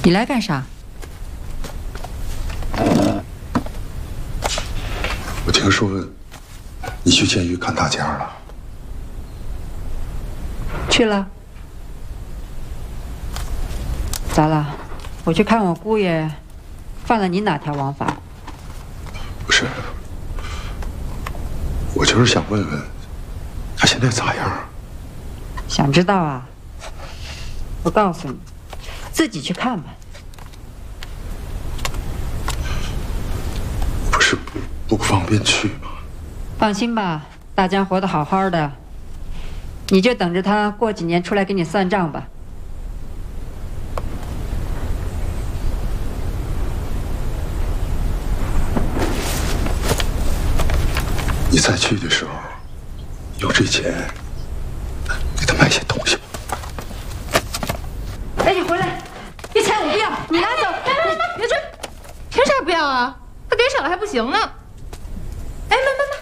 你来干啥？ 我听说你去监狱看大家了。 去了。咋了？我去看我姑爷，犯了你哪条王法？ 不是，我就是想问问，他现在咋样？ 想知道啊？我告诉你，自己去看吧。 不是不方便去吗？ 放心吧，大江活得好好的，你就等着他过几年出来跟你算账吧。 你再去的时候，有这钱，给他买些东西吧。 哎，你回来，这钱我不要，你拿走。 别去，凭啥不要啊？他给少了还不行呢。哎，慢慢慢。